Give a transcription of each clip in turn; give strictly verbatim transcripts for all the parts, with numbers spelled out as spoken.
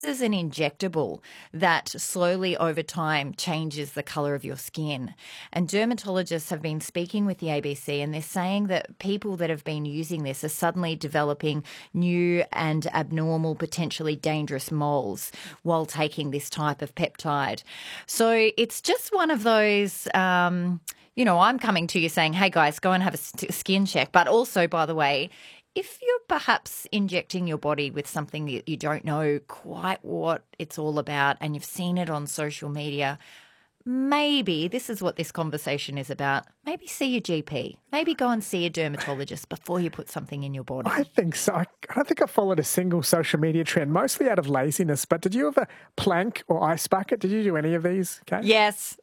is an injectable that slowly over time changes the colour of your skin. And dermatologists have been speaking with the A B C and they're saying that people that have been using this are suddenly developing new and abnormal, potentially dangerous moles while taking this type of peptide. So it's just one of those... Um, you know, I'm coming to you saying, hey, guys, go and have a skin check. But also, by the way, if you're perhaps injecting your body with something that you don't know quite what it's all about and you've seen it on social media, maybe this is what this conversation is about. Maybe see your G P. Maybe go and see a dermatologist before you put something in your body. I think so. I don't think I followed a single social media trend, mostly out of laziness. But did you ever plank or ice bucket? Did you do any of these, Kate? Yes.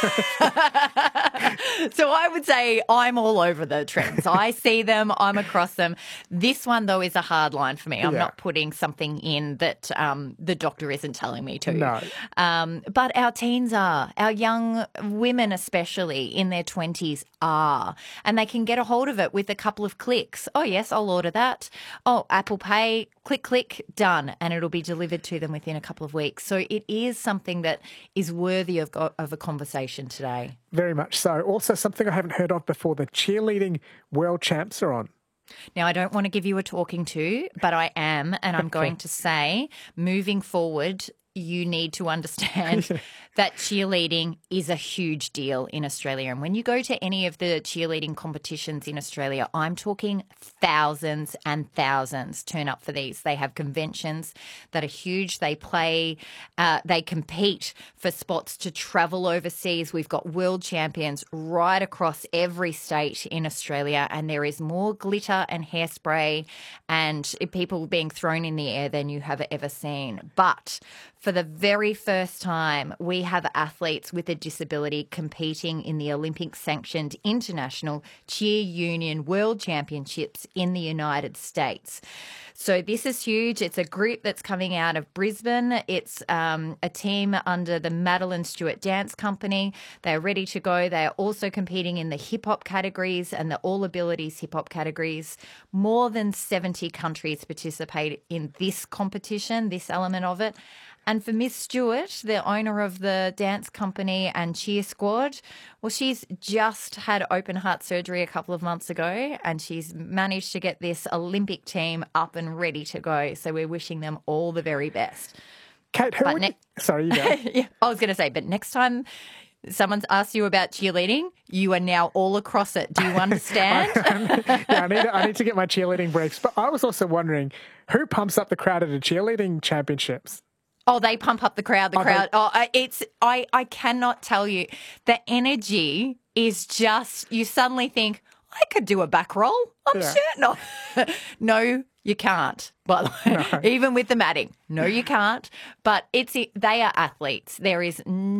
So I would say I'm all over the trends. I see them. I'm across them. This one, though, is a hard line for me. I'm yeah. not putting something in that um, the doctor isn't telling me to. No. Um, but our teens are. Our young women, especially in their twenties, are. And they can get a hold of it with a couple of clicks. Oh, yes, I'll order that. Oh, Apple Pay, click, click, done. And it'll be delivered to them within a couple of weeks. So it is something that is worthy of, of a conversation today. Very much so. Also, something I haven't heard of before, the cheerleading world champs are on. Now, I don't want to give you a talking to, but I am, and I'm going to say, moving forward, you need to understand that cheerleading is a huge deal in Australia. And when you go to any of the cheerleading competitions in Australia, I'm talking thousands and thousands turn up for these. They have conventions that are huge. They play, uh, they compete for spots to travel overseas. We've got world champions right across every state in Australia, and there is more glitter and hairspray and people being thrown in the air than you have ever seen. But for the very first time, we have athletes with a disability competing in the Olympic-sanctioned International Cheer Union World Championships in the United States. So this is huge. It's a group that's coming out of Brisbane. It's um, a team under the Madeline Stewart Dance Company. They're ready to go. They are also competing in the hip-hop categories and the All Abilities hip-hop categories. More than seventy countries participate in this competition, this element of it. And for Miss Stewart, the owner of the dance company and cheer squad, well, she's just had open heart surgery a couple of months ago and she's managed to get this Olympic team up and ready to go. So we're wishing them all the very best. Kate, who would ne- you... Sorry, you go. Yeah, I was going to say, but next time someone's asked you about cheerleading, you are now all across it. Do you understand? I, yeah, I need, to, I need to get my cheerleading breaks. But I was also wondering, who pumps up the crowd at the cheerleading championships? Oh, they pump up the crowd, the oh, crowd. They... Oh, it's, I, I cannot tell you. The energy is just, you suddenly think, I could do a back roll. I'm yeah. certain. No, no, you can't. But no. Even with the matting, no, you can't. But it's they are athletes. There is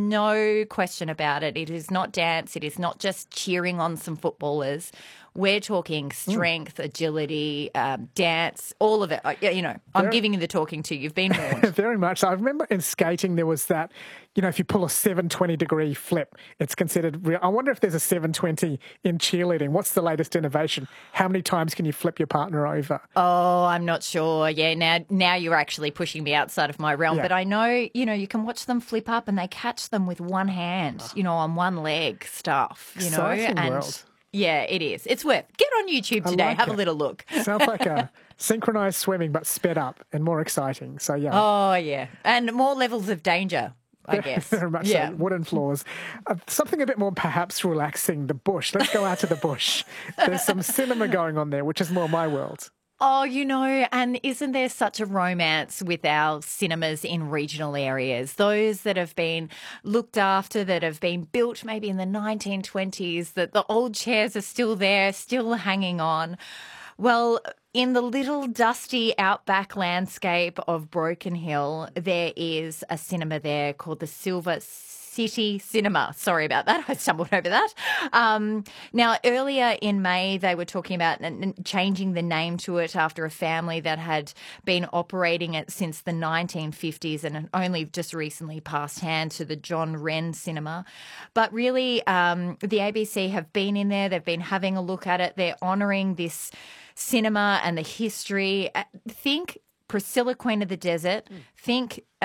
no question about it. It is not dance. It is not just cheering on some footballers. We're talking strength, mm. agility, um, dance, all of it. You know, I'm Very, giving you the talking to. You've been warned. Very much. I remember in skating there was that, you know, if you pull a seven twenty degree flip, it's considered real. I wonder if there's a seven twenty in cheerleading. What's the latest innovation? How many times can you flip your partner over? Oh, I'm not sure. Yeah, now now you're actually pushing me outside of my realm. Yeah. But I know, you know, you can watch them flip up and they catch them with one hand, you know, on one leg stuff, you know. Exciting and world. Yeah, it is. It's worth. Get on YouTube today. Like Have it. a little look. Sounds like a synchronized swimming, but sped up and more exciting. So, yeah. Oh, yeah. And more levels of danger, I guess. Very much yeah. so. Wooden floors. Uh, something a bit more perhaps relaxing, the bush. Let's go out to the bush. There's some cinema going on there, which is more my world. Oh, you know, and isn't there such a romance with our cinemas in regional areas? Those that have been looked after, that have been built maybe in the nineteen twenties, that the old chairs are still there, still hanging on. Well, in the little dusty outback landscape of Broken Hill, there is a cinema there called the Silver City Cinema. Sorry about that. I stumbled over that. Um, now, earlier in May, they were talking about changing the name to it after a family that had been operating it since the nineteen fifties and only just recently passed hand to the John Wren Cinema. But really, um, the A B C have been in there. They've been having a look at it. They're honouring this cinema and the history. Think Priscilla, Queen of the Desert. Think